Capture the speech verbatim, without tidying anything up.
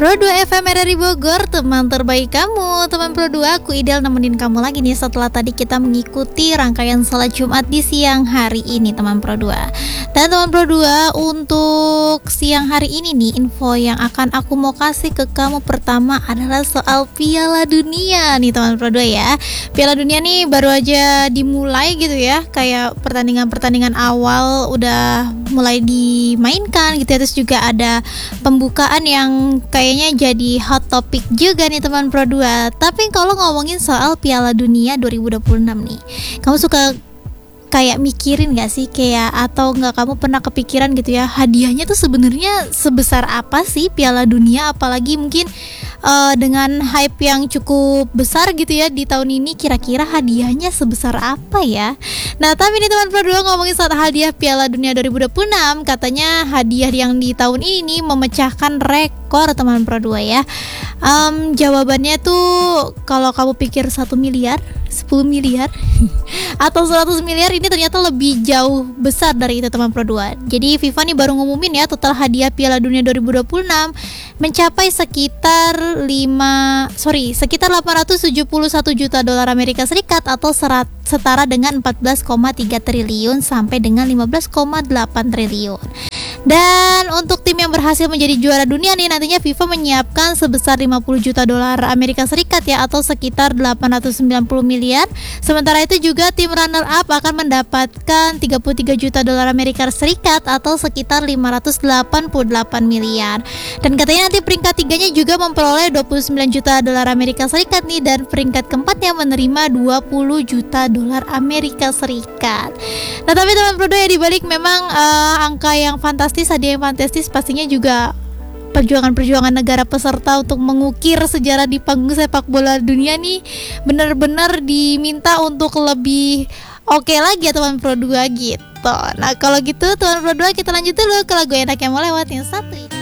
Pro dua F M R R I Bogor, teman terbaik kamu. Teman Pro dua, aku Idel nemenin kamu lagi nih setelah tadi kita mengikuti rangkaian salat Jumat di siang hari ini, teman Pro dua. Dan teman Pro dua, untuk siang hari ini nih, info yang akan aku mau kasih ke kamu pertama adalah soal Piala Dunia nih, teman Pro dua ya. Piala Dunia nih baru aja dimulai gitu ya, kayak pertandingan-pertandingan awal udah mulai dimainkan gitu ya. Terus juga ada pembukaan yang kayaknya jadi hot topic juga nih teman Pro dua. Tapi kalau ngomongin soal Piala Dunia dua ribu dua puluh enam nih, kamu suka kayak mikirin gak sih, kayak atau gak kamu pernah kepikiran gitu ya, hadiahnya tuh sebenarnya sebesar apa sih Piala Dunia, apalagi mungkin uh, dengan hype yang cukup besar gitu ya di tahun ini, kira-kira hadiahnya sebesar apa ya? Nah, tapi nih teman Pro dua, ngomongin soal hadiah Piala Dunia dua ribu dua puluh enam, katanya hadiah yang di tahun ini memecahkan rekor teman Pro dua ya. Um, jawabannya tuh kalau kamu pikir satu miliar, sepuluh miliar atau seratus miliar, ini ternyata lebih jauh besar dari itu teman Pro dua. Jadi FIFA nih baru ngumumin ya, total hadiah Piala Dunia dua ribu dua puluh enam mencapai sekitar lima sorry sekitar delapan ratus tujuh puluh satu juta dolar Amerika Serikat atau serat, setara dengan empat belas koma tiga triliun sampai dengan lima belas koma delapan triliun. Dan untuk tim yang berhasil menjadi juara dunia nih, nantinya FIFA menyiapkan sebesar lima puluh juta dolar Amerika Serikat ya, atau sekitar delapan ratus sembilan puluh miliar. Sementara itu juga tim runner up akan mendapatkan tiga puluh tiga juta dolar Amerika Serikat atau sekitar lima ratus delapan puluh delapan miliar. Dan katanya nanti peringkat tiganya juga memperoleh dua puluh sembilan juta dolar Amerika Serikat nih, dan peringkat keempatnya menerima dua puluh juta dolar Amerika Serikat. Nah, tapi teman Pro dua ya, dibalik memang uh, angka yang fantastis, hadiah yang fantastis, pastinya juga perjuangan-perjuangan negara peserta untuk mengukir sejarah di panggung sepak bola dunia nih benar-benar diminta untuk lebih oke okay lagi ya teman Pro dua gitu. Nah, kalau gitu teman Pro dua, kita lanjut dulu ke lagu enak yang mau lewat yang satu ini.